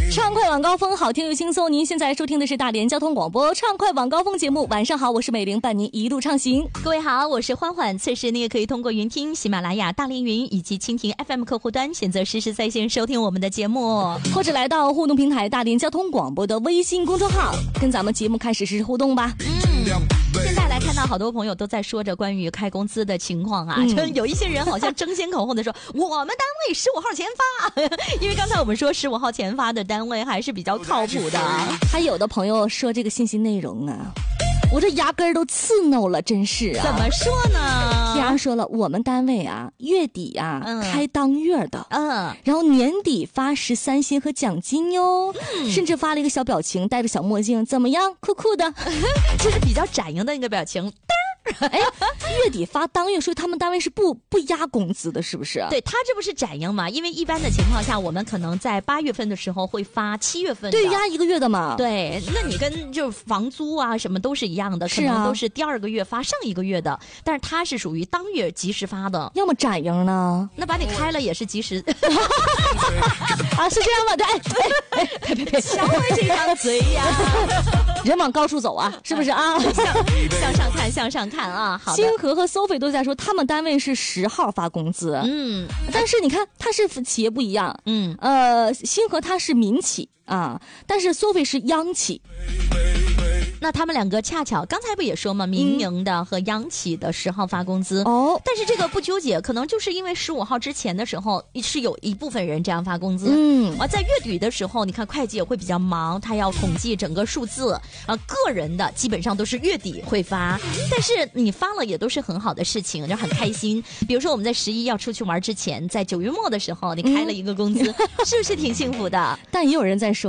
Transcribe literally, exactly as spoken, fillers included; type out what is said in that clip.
畅快晚高峰，好听又轻松。您现在收听的是大连交通广播畅快晚高峰节目。晚上好，我是美玲，伴您一路畅行。 各位好，我是欢欢。此时你也可以通过云听、喜马拉雅、大连云以及蜻蜓 F M 客户端选择实时在线收听我们的节目， 或者来到互动平台大连交通广播的微信公众号，跟咱们节目开始实时互动吧。 嗯，现在来看到好多朋友都在说着关于开工资的情况啊，就、嗯、有一些人好像争先恐后的说我们单位十五号前发，因为刚才我们说十五号前发的单位还是比较靠谱的。 还有的朋友说这个信息内容啊，我这牙根儿都刺挠了，真是啊！ 怎么说呢？ T R 说了，我们单位啊，月底啊、嗯、开当月的， 嗯， 然后年底发十三薪和奖金哟、嗯，甚至发了一个小表情，戴着小墨镜，怎么样？酷酷的， 就是比较展迎的那个表情。 哎，月底发当月，所以他们单位是不不压工资的，是不是？ 对，他这不是展应嘛？因为一般的情况下，我们可能在八月份的时候会发七月份的， 对，压一个月的嘛。 对，那你跟就是房租啊什么都是一样的，可能都是第二个月发上一个月的，但是他是属于当月及时发的。 要么展应呢？ 那把你开了也是及时啊，是这样吗？对，哎哎，别别别， 小伟这张嘴呀， 人往高处走啊，是不是啊？ 向向上看，向上看啊！好的， 星河和 Sophie 都在说，他们单位是十号发工资， 嗯， 但是你看，他是企业不一样， 嗯， 呃，星河他是民企啊，但是 Sophie 是央企。 那他们两个恰巧刚才不也说吗？民营的和央企的十号发工资哦， 但是这个不纠结，可能就是因为十五号之前的时候是有一部分人这样发工资， 嗯， 而在月底的时候，你看会计也会比较忙，他要统计整个数字，啊，个人的基本上都是月底会发，但是你发了也都是很好的事情，就很开心。比如说我们在十一要出去玩之前，在九月末的时候，你开了一个工资，嗯、是不是挺幸福的？ 但也有人在说。